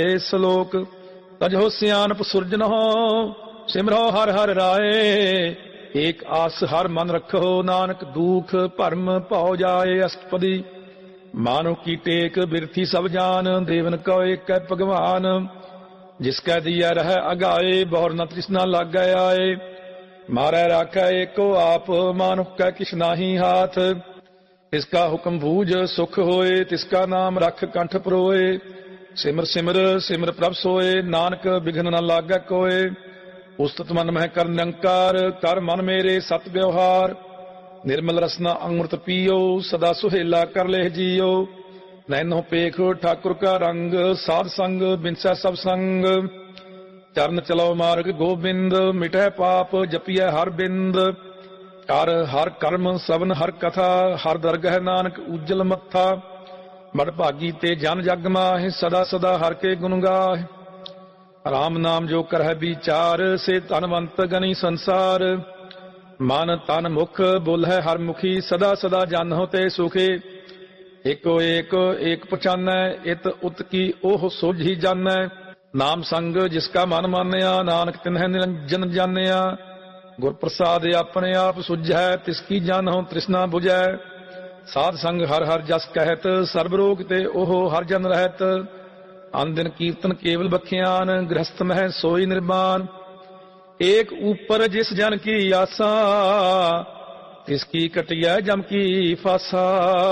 ਸਲੋਕ ਤਜੋ ਸਿਆਣਪ ਸੁਰਜਨਹੁ ਸਿਮਰੋ ਹਰ ਹਰ ਰਾਏ। ਏਕ ਆਸ ਹਰ ਮਨ ਰੱਖੋ ਨਾਨਕ ਦੁਖ ਭਰਮ ਭਉ ਜਾਏ। ਅਸ਼ਟਪਦੀ ਮਾਨੋ ਕੀ ਟੇਕ ਬਿਰਥੀ ਸਭ ਜਾਨ ਦੇਵਨ ਕਉ ਏਕੈ ਭਗਵਾਨ। ਜਿਸ ਕੈ ਦੀਐ ਰਹਿ ਅਗਾਏ ਬਹੁਰ ਨ ਤ੍ਰਿਸ਼ਨਾ ਲਾਗੈ ਆਏ। ਮਾਰੈ ਰਾਖੈ ਏਕੋ ਆਪ ਮਾਨੁਖ ਕੈ ਕਿਛ ਨਾਹੀ ਹਾਥ। ਤਿਸਕਾ ਹੁਕਮ ਬੂਝ ਸੁਖ ਹੋਏ ਤਿਸਕਾ ਨਾਮ ਰਖ ਕੰਠ ਪਰੋਏ। ਸਿਮਰ ਸਿਮਰ ਸਿਮਰ ਪ੍ਰਭ ਸੋਏ ਨਾਨਕ ਬਿਘਨ ਨ ਲਾਗੈ ਕੋਏ। ਉਸਤਤ ਮਨ ਮਹਿ ਕਰ ਨਿਰੰਕਾਰ ਕਰ ਮਨ ਮੇਰੇ ਸਤ ਵਿਵਹਾਰ। ਨਿਰਮਲ ਰਸਨਾ ਅੰਮ੍ਰਿਤ ਪੀਓ ਸਦਾ ਸੁਹੇਲਾ ਕਰ ਲਹਿ ਜੀਓ। ਨੈਨੋ ਪੇਖ ਠਾਕੁਰ ਕਾ ਰੰਗ ਸਾਧ ਸੰਗ ਬਿਨਸੈ ਸਭ ਸੰਗ। ਚਰਨ ਚਲੋ ਮਾਰਗ ਗੋਬਿੰਦ ਮਿਟੈ ਪਾਪ ਜਪੀਐ ਹਰ ਬਿੰਦ। ਕਰ ਹਰ ਕਰਮ ਸਵਨ ਹਰ ਕਥਾ ਹਰ ਦਰਗਹਿ ਨਾਨਕ ਉਜਲ ਮੱਥਾ। ਬੜ ਭਾਗੀ ਤੇ ਜਨ ਜਗ ਮਾਹਿ ਸਦਾ ਸਦਾ ਹਰ ਕੇ ਗੁਣ ਗਾਹਿ। ਰਾਮ ਨਾਮ ਜੋ ਕਰਹਿ ਵਿਚਾਰ ਸੇ ਧਨਵੰਤ ਗਨੀ ਸੰਸਾਰ। ਮਨ ਤਨ ਮੁਖ ਬੋਲਹਿ ਹਰ ਮੁਖੀ ਸਦਾ ਸਦਾ ਜਨ ਤੇ ਸੁਖੀ। ਏਕੋ ਏਕ ਏਕ ਪਛਾਨੈ ਇਤ ਉਤ ਕੀ ਉਹ ਸੋਝੀ ਜਾਨੈ। ਨਾਮ ਸੰਗ ਜਿਸ ਕਾ ਮਨ ਮਾਨਿਆ ਨਾਨਕ ਤਿਨਹਿ ਨਿਰੰਜਨ ਜਾਣਿਆ। ਗੁਰ ਪ੍ਰਸਾਦ ਆਪਣੇ ਆਪ ਸੁਝੈ ਤਿਸ ਕੀ ਜਾਨਹੁ ਤ੍ਰਿਸ਼ਨਾ ਬੁਝੈ। ਸਾਧ ਸੰਗ ਹਰ ਹਰ ਜਸ ਕਹਿਤ ਸਰਬ ਰੋਗ ਤੇ ਉਹ ਹਰ ਜਨ ਰਹਿਤ। ਅਨ ਦਿਨ ਕੀਰਤਨ ਕੇਵਲ ਬਖਿਆਨ ਗ੍ਰਸਥ ਮਹਿ ਸੋਈ ਨਿਰਮਾਨ। ਏਕ ਊਪਰ ਜਿਸ ਜਨ ਕੀ ਆਸਾ ਤਿਸ ਕੀ ਕਟਿਐ ਜਮ ਕੀ ਫਾਸਾ।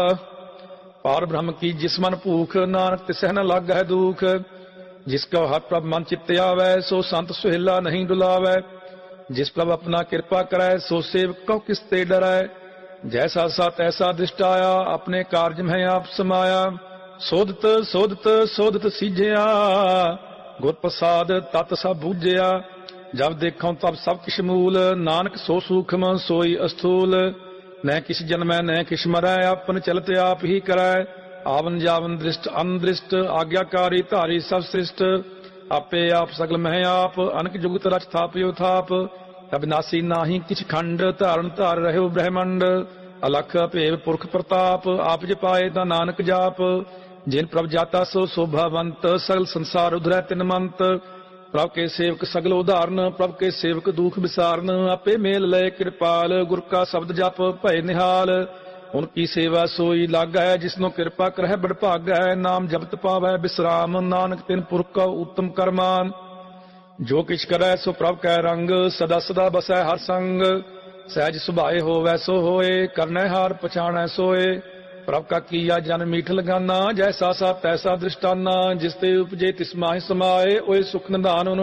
ਪਾਰ ਬ੍ਰਹਮ ਕੀ ਜਿਸ ਮਨ ਭੂਖ ਨਾਨਕ ਤਿਸਹਿ ਨ ਲਾਗੈ ਦੁਖ। ਜਿਸ ਕਉ ਹਰ ਪ੍ਰਭ ਮਨ ਚਿਤ ਆਵੈ ਸੋ ਸੰਤ ਸੁਹੇਲਾ ਨਹੀਂ ਡੁਲਾਵੈ। ਜਿਸ ਪ੍ਰਭ ਆਪਣਾ ਕਿਰਪਾ ਕਰੈ ਸੋ ਸੇਵਕ ਕਉ ਕਿਸ ਤੇ ਡਰੈ। ਜੈਸਾ ਸਾ ਤੈਸਾ ਦ੍ਰਿਸ਼ਟ ਆਇਆ ਆਪਣੇ ਕਾਰਜ ਮਹਿ ਆਪ ਸਮਾਇਆ। ਸੋਧਤ ਸੋਧਤ ਸੋਧਤ ਸੀਝਿਆ ਗੁਰ ਪ੍ਰਸਾਦ ਤਤ ਸਭ ਬੂਝਿਆ। ਜਬ ਦੇਖਉ ਤਬ ਸਭ ਕਿਛ ਮੂਲ ਨਾਨਕ ਸੋ ਸੂਖਮ ਸੋਈ ਅਸਥੂਲ। ਨਹਿ ਕਿਛ ਜਨਮੈ ਨਹਿ ਕਿਛ ਮਰੈ ਆਪਨ ਚਲਤ ਆਪ ਹੀ ਕਰੈ। ਆਵਨ ਜਾਵਨ ਦ੍ਰਿਸ਼ਟ ਅਨਦ੍ਰਿਸ਼ਟ ਆਗਿਆਕਾਰੀ ਧਾਰੀ ਸਭ ਸ੍ਰਿਸ਼ਟ। ਆਪੇ ਆਪ ਸਗਲ ਮਹਿ ਆਪ ਅਨਕ ਜੁਗਤ ਰਚ ਥਾਪਿਓ ਥਾਪ। ਅਬਿਨਾਸੀ ਨਾਹੀ ਕਿਛ ਖੰਡ ਧਾਰਨ ਧਾਰ ਰਹਿਓ ਬ੍ਰਹਮੰਡ। ਅਲਖ ਅਭੇਵ ਪੁਰਖ ਪ੍ਰਤਾਪ ਆਪ ਜਪਾਏ ਤਾਂ ਨਾਨਕ ਜਾਪ। ਜਿਨ ਪ੍ਰਭ ਜਾਤਾ ਸੋ ਸੋਭਾਵੰਤ ਸਗਲ ਸੰਸਾਰ ਉਧਰੈ ਤਿਨ ਮੰਤ। ਪ੍ਰਭ ਕੇ ਸੇਵਕ ਸਗਲ ਉਧਾਰਨ ਪ੍ਰਭ ਕੇ ਸੇਵਕ ਦੁਖ ਵਿਸਾਰਨ। ਆਪੇ ਮੇਲ ਲਏ ਕਿਰਪਾਲ ਗੁਰ ਕਾ ਸ਼ਬਦ ਜਪ ਭਏ ਨਿਹਾਲ। ਹੁਣ ਕੀ ਸੇਵਾ ਸੋਈ ਲਾਗੈ ਜਿਸਨੋ ਕਿਰਪਾ ਕਰਹਿ ਬੜ ਭਾਗੈ। ਨਾਮ ਜਪਤ ਪਾਵੈ ਬਿਸਰਾਮ ਨਾਨਕ ਤਿਨ ਪੁਰਖ ਕਾ ਉਤਮ ਕਰਮਾਨ। ਜੋ ਕਿਛ ਕਰੈ ਸੋ ਪ੍ਰਭ ਕੈ ਰੰਗ ਸਦਾ ਸਦਾ ਬਸੈ ਹਰ ਸੰਗ। ਸਹਿਜ ਸੁਭਾਏ ਹੋਵੈ ਸੋ ਹੋਏ ਕਰਨੈ ਹਾਰ ਪਛਾਣੈ ਸੋਏ। ਪ੍ਰਭ ਕਾ ਕੀਆ ਜਨ ਮੀਠ ਲਗਾਨਾ ਜੈਸਾ ਸਾ ਤੈਸਾ ਦ੍ਰਿਸ਼ਟਾਨਾ। ਜਿਸ ਤੇ ਉਪਜੇ ਤਿਸ ਮਾਹਿ ਸਮਾਏ ਓਏ ਸੁਖ ਨਿਧਾਨ